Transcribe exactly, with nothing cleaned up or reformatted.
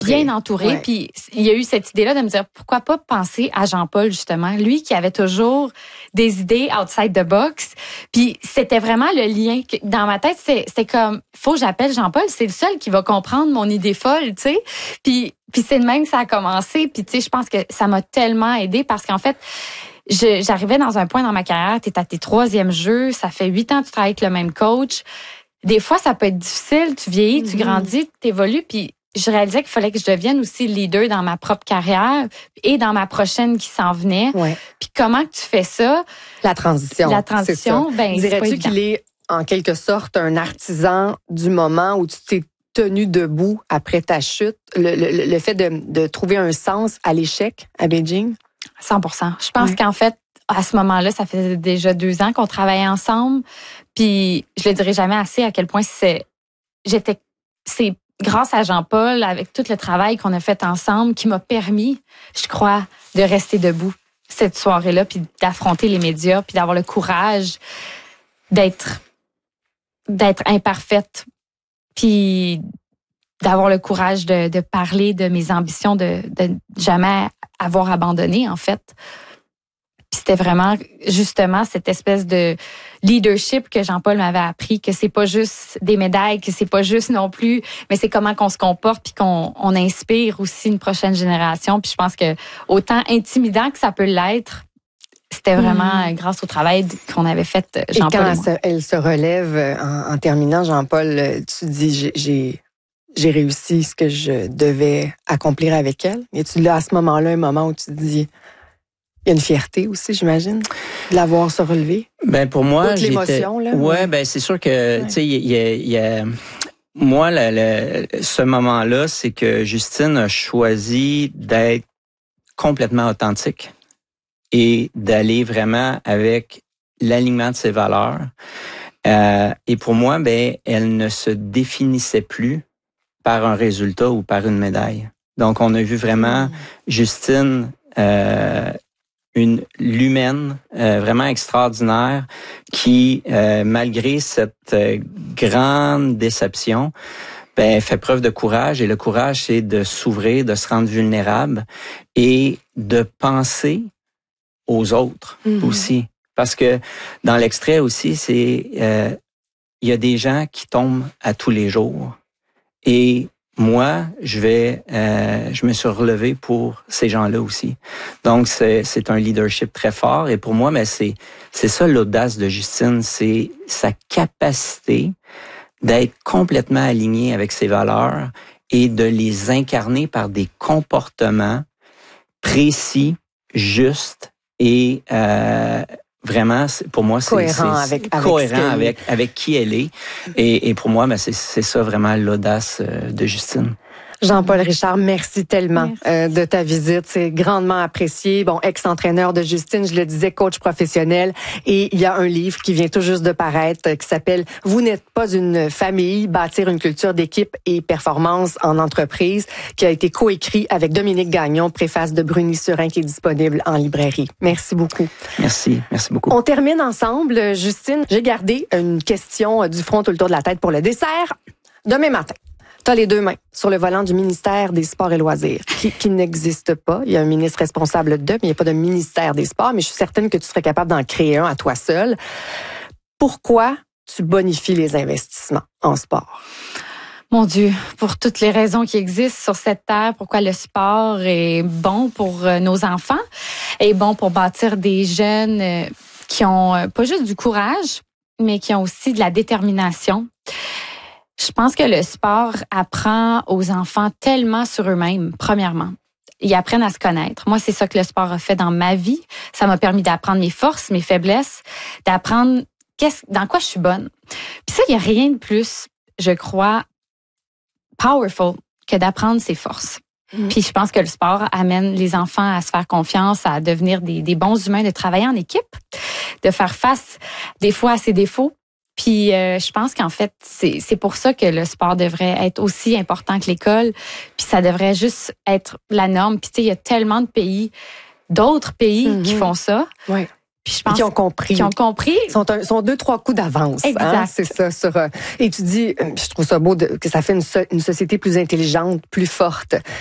bien entourée. Ouais. Puis il y a eu cette idée-là de me dire, pourquoi pas penser à Jean-Paul, justement. Lui qui avait toujours des idées outside the box. Puis c'était vraiment le lien. Que, dans ma tête, c'était, c'était comme, faut que j'appelle Jean-Paul. C'est le seul qui va comprendre mon idée folle, tu sais. Puis, puis c'est de même que ça a commencé. Puis tu sais, je pense que ça m'a tellement aidée parce qu'en fait, je, j'arrivais dans un point dans ma carrière, t'es à tes troisième jeux, ça fait huit ans que tu travailles avec le même coach. Des fois, ça peut être difficile, tu vieillis, mm-hmm. tu grandis, tu évolues, puis je réalisais qu'il fallait que je devienne aussi leader dans ma propre carrière et dans ma prochaine qui s'en venait. Ouais. Puis comment que tu fais ça? La transition. La transition, ben dirais-tu qu'il est en quelque sorte un artisan du moment où tu t'es tenu debout après ta chute? Le, le, le fait de, de trouver un sens à l'échec à Beijing? cent pour cent. Je pense ouais. qu'en fait, à ce moment-là, ça faisait déjà deux ans qu'on travaillait ensemble. Puis je le dirai jamais assez à quel point c'est, j'étais, c'est grâce à Jean-Paul, avec tout le travail qu'on a fait ensemble, qui m'a permis, je crois, de rester debout cette soirée-là, puis d'affronter les médias, puis d'avoir le courage d'être, d'être imparfaite, puis d'avoir le courage de, de parler de mes ambitions, de, de jamais avoir abandonné, en fait. Puis c'était vraiment, justement, cette espèce de leadership que Jean-Paul m'avait appris, que c'est pas juste des médailles, que c'est pas juste non plus, mais c'est comment qu'on se comporte puis qu'on on inspire aussi une prochaine génération. Puis je pense que autant intimidant que ça peut l'être, c'était vraiment mmh. grâce au travail qu'on avait fait, Jean-Paul. Et quand et elle, se, elle se relève en, en terminant, Jean-Paul, tu dis, j'ai, j'ai, j'ai réussi ce que je devais accomplir avec elle. Et tu l'as à ce moment-là, un moment où tu te dis... Il y a une fierté aussi, j'imagine, de l'avoir se relever. Ben pour moi, toute l'émotion là. Ouais, ouais, ben c'est sûr que ouais. tu sais, il y a, il y a moi le, le, ce moment-là, c'est que Justine a choisi d'être complètement authentique et d'aller vraiment avec l'alignement de ses valeurs. Euh, et pour moi, ben elle ne se définissait plus par un résultat ou par une médaille. Donc on a vu vraiment mmh. Justine. Euh, une l'humaine euh, vraiment extraordinaire qui, euh, malgré cette euh, grande déception, ben, fait preuve de courage. Et le courage, c'est de s'ouvrir, de se rendre vulnérable et de penser aux autres mm-hmm. aussi. Parce que dans l'extrait aussi, c'est euh, il y a des gens qui tombent à tous les jours. Et moi, je vais, euh, je me suis relevé pour ces gens-là aussi. Donc, c'est, c'est un leadership très fort. Et pour moi, mais c'est, c'est ça l'audace de Justine, c'est sa capacité d'être complètement alignée avec ses valeurs et de les incarner par des comportements précis, justes et euh, vraiment, pour moi, c'est cohérent, c'est, avec, c'est cohérent avec, avec, avec qui elle est. Et, et pour moi, ben, c'est, c'est ça vraiment l'audace de Justine. Jean-Paul Richard, merci tellement merci. Euh, de ta visite. C'est grandement apprécié. Bon, ex-entraîneur de Justine, je le disais, coach professionnel. Et il y a un livre qui vient tout juste de paraître qui s'appelle « Vous n'êtes pas une famille, bâtir une culture d'équipe et performance en entreprise » qui a été coécrit avec Dominique Gagnon, préface de Bruni Surin qui est disponible en librairie. Merci beaucoup. Merci, merci beaucoup. On termine ensemble. Justine, j'ai gardé une question du front tout le tour de la tête pour le dessert. Demain matin, t'as les deux mains sur le volant du ministère des Sports et Loisirs, qui, qui n'existe pas. Il y a un ministre responsable de, mais il n'y a pas de ministère des Sports, mais je suis certaine que tu serais capable d'en créer un à toi seul. Pourquoi tu bonifies les investissements en sport? Mon Dieu, pour toutes les raisons qui existent sur cette terre, pourquoi le sport est bon pour nos enfants, est bon pour bâtir des jeunes qui ont pas juste du courage, mais qui ont aussi de la détermination. Je pense que le sport apprend aux enfants tellement sur eux-mêmes, premièrement. Ils apprennent à se connaître. Moi, c'est ça que le sport a fait dans ma vie. Ça m'a permis d'apprendre mes forces, mes faiblesses, d'apprendre qu'est-ce, dans quoi je suis bonne. Puis ça, il n'y a rien de plus, je crois, powerful que d'apprendre ses forces. Mmh. Puis je pense que le sport amène les enfants à se faire confiance, à devenir des, des bons humains, de travailler en équipe, de faire face des fois à ses défauts. Puis euh, je pense qu'en fait, c'est, c'est pour ça que le sport devrait être aussi important que l'école. Puis ça devrait juste être la norme. Puis tu sais, il y a tellement de pays, d'autres pays mm-hmm. qui font ça. Ouais. Puis je pense qui ont compris. Qui ont compris. Ils sont, un, sont deux, trois coups d'avance. Exact. Hein? C'est ça. Sur, euh, et tu dis, je trouve ça beau de, que ça fait une, so, une société plus intelligente, plus forte.